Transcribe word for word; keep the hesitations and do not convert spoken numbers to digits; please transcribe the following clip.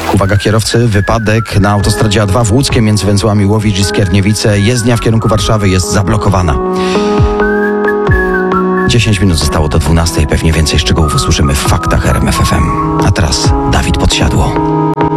Uwaga kierowcy, wypadek na autostradzie A dwa w Łódzkiem między węzłami Łowicz i Skierniewice. Jezdnia w kierunku Warszawy jest zablokowana. dziesięć minut zostało do dwunastej. Pewnie więcej szczegółów usłyszymy w faktach R M F F M. A teraz Dawid Podsiadło.